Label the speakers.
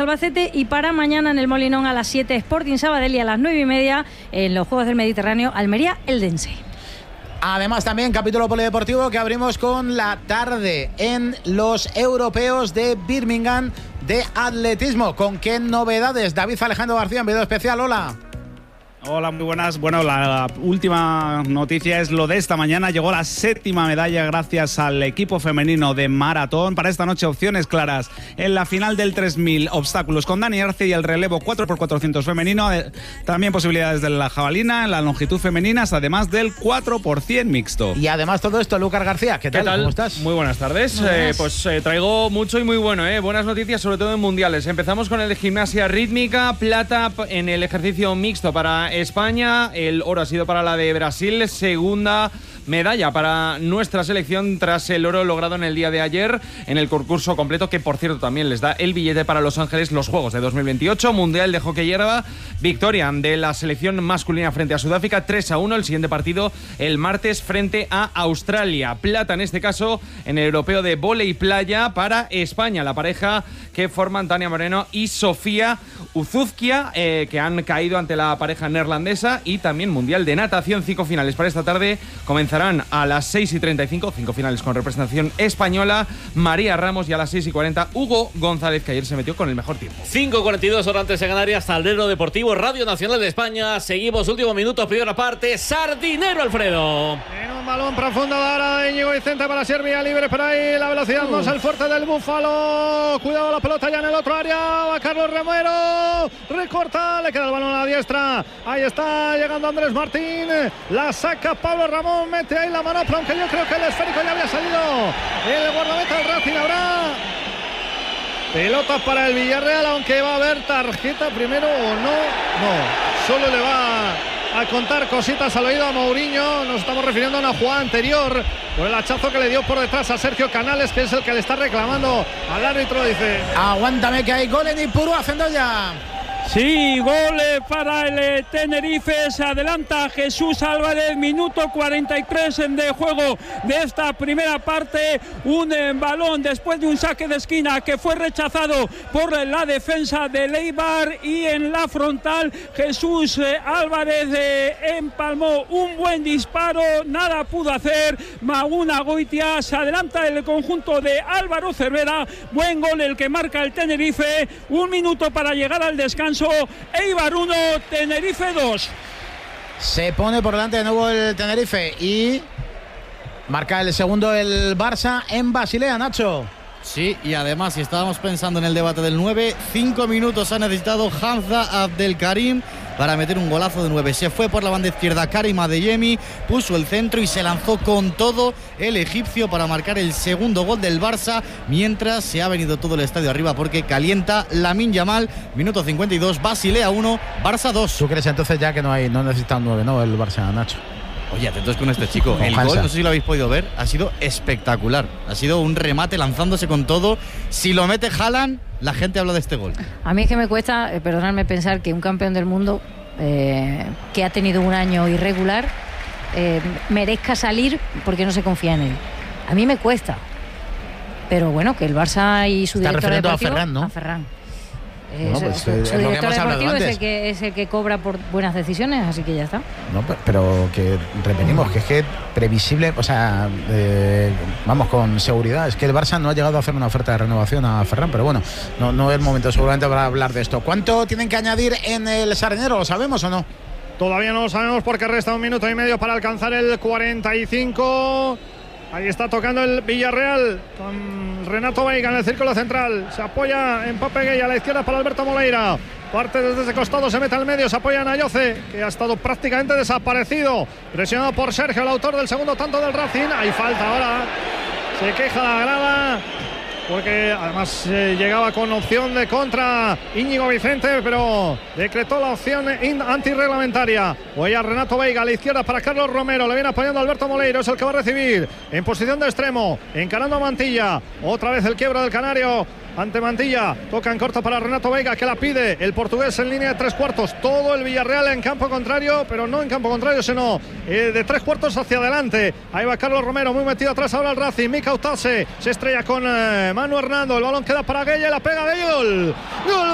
Speaker 1: Albacete, y para mañana en el Molinón a las 7 Sporting Sabadell y a las 9:30 en los Juegos del Mediterráneo Almería Eldense.
Speaker 2: Además, también capítulo polideportivo que abrimos con la tarde en los europeos de Birmingham de atletismo. ¿Con qué novedades? David Alejandro García en video especial. Hola.
Speaker 3: Hola, muy buenas. Bueno, la última noticia es lo de esta mañana. Llegó la 7ª medalla gracias al equipo femenino de maratón. Para esta noche, opciones claras en la final del 3000 obstáculos con Dani Arce y el relevo 4x400 femenino. También posibilidades de la jabalina en la longitud femenina, además del 4x100 mixto.
Speaker 2: Y además todo esto, Lucas García, ¿qué tal? ¿Cómo estás?
Speaker 4: Muy buenas tardes. Traigo mucho y muy bueno, buenas noticias, sobre todo en mundiales. Empezamos con el de gimnasia rítmica, plata en el ejercicio mixto para España, el oro ha sido para la de Brasil, segunda medalla para nuestra selección tras el oro logrado en el día de ayer en el concurso completo, que por cierto también les da el billete para Los Ángeles, los Juegos de 2028, Mundial de Hockey Hierba, victoria de la selección masculina frente a Sudáfrica 3-1, el siguiente partido el martes frente a Australia. Plata en este caso en el europeo de vóley playa para España, la pareja que forman Tania Moreno y Sofía Uzuzkia, que han caído ante la pareja neerlandesa. Y también Mundial de Natación, 5 finales para esta tarde, comenzarán a las 6:35, 5 finales con representación española, María Ramos, y a las 6:40 Hugo González, que ayer se metió con el mejor tiempo.
Speaker 5: 5:42 horas antes en Canarias, Tablero Deportivo, Radio Nacional de España. Seguimos, últimos minutos, primera parte, Sardinero Alfredo.
Speaker 6: En un balón profundo ahora de Íñigo Vicente para Serbia, libre por ahí, la velocidad más el fuerte del Búfalo. Cuidado la pelota ya en el otro área, va Carlos Romero, recorta, le queda el balón a la diestra, ahí está llegando Andrés Martín, la saca Pablo Ramón, mete ahí la manopla, aunque yo creo que el esférico ya había salido. El guardameta del Racing, habrá pelota para el Villarreal, aunque va a haber tarjeta primero o no, solo le va a contar cositas al oído a Mourinho. Nos estamos refiriendo a una jugada anterior por el hachazo que le dio por detrás a Sergio Canales, que es el que le está reclamando al árbitro. Dice:
Speaker 2: aguántame que hay gol en Ipurúa, Zendoya.
Speaker 7: Sí, gol para el Tenerife, se adelanta Jesús Álvarez, minuto 43 de juego de esta primera parte, un balón después de un saque de esquina que fue rechazado por la defensa de Eibar, y en la frontal Jesús Álvarez empalmó un buen disparo, nada pudo hacer Maguna Goitia, se adelanta el conjunto de Álvaro Cervera, buen gol el que marca el Tenerife, un minuto para llegar al descanso. Eibar 1, Tenerife 2.
Speaker 2: Se pone por delante de nuevo el Tenerife y marca el segundo el Barça en Basilea, Nacho.
Speaker 8: Sí, y además, si estábamos pensando en el debate del 9, 5 minutos ha necesitado Hamza Abdelkarim para meter un golazo de 9. Se fue por la banda izquierda Karim Adeyemi, puso el centro y se lanzó con todo el egipcio para marcar el segundo gol del Barça, mientras se ha venido todo el estadio arriba porque calienta Lamine Yamal. Minuto 52, Basilea 1, Barça 2.
Speaker 2: ¿Tú crees entonces ya que no necesita un 9, no, el Barça, Nacho?
Speaker 8: Oye, atentos con este chico. El gol, no sé si lo habéis podido ver, ha sido espectacular. Ha sido un remate lanzándose con todo. Si lo mete Haaland, la gente habla de este gol.
Speaker 1: A mí es que me cuesta, perdonadme, pensar que un campeón del mundo que ha tenido un año irregular merezca salir porque no se confía en él. A mí me cuesta. Pero bueno, que el Barça y su director deportivo...
Speaker 2: a Ferran, ¿no?
Speaker 1: A Ferran.
Speaker 2: No, pues,
Speaker 1: su director deportivo es el que cobra por buenas decisiones, así que ya está.
Speaker 2: No, pero que repetimos que es que previsible, o sea, vamos con seguridad, es que el Barça no ha llegado a hacer una oferta de renovación a Ferran, pero bueno, no es el momento seguramente para hablar de esto. ¿Cuánto tienen que añadir en el Sardinero? ¿Lo sabemos o no?
Speaker 6: Todavía no lo sabemos porque resta 1 minuto y medio para alcanzar el 45. Ahí está tocando el Villarreal con Renato Veiga en el círculo central. Se apoya en Pape Gueye a la izquierda para Alberto Moleira. Parte desde ese costado, se mete al medio, se apoya en Ayoce, que ha estado prácticamente desaparecido. Presionado por Sergio, el autor del segundo tanto del Racing. Hay falta ahora. Se queja la grada, porque además llegaba con opción de contra Íñigo Vicente, pero decretó la opción antirreglamentaria. Voy a Renato Veiga a la izquierda para Carlos Romero, le viene apoyando Alberto Moleiro, es el que va a recibir en posición de extremo, encarando a Mantilla, otra vez el quiebro del Canario ante Mantilla, toca en corto para Renato Veiga, que la pide el portugués en línea de 3/4, todo el Villarreal en campo contrario, pero no en campo contrario, sino de 3/4 hacia adelante. Ahí va Carlos Romero, muy metido atrás ahora el Racing. Mika Utase se estrella con Manu Hernando, el balón queda para Gueye, la pega de gol. ¡Gol!